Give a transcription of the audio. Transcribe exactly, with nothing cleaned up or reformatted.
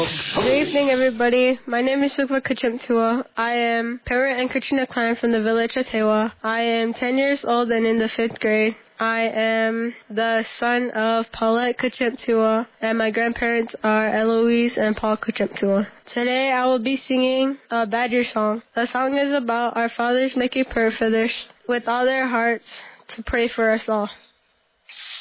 Good evening, everybody. My name is Sukla Kachimtua. I am Parent and Katrina Klein from the village of Tewa. I am ten years old and in the fifth grade. I am the son of Paulette Kachimtua, and my grandparents are Eloise and Paul Kachimtua. Today I will be singing a Badger song. The song is about our fathers making prayer for others with all their hearts to pray for us all.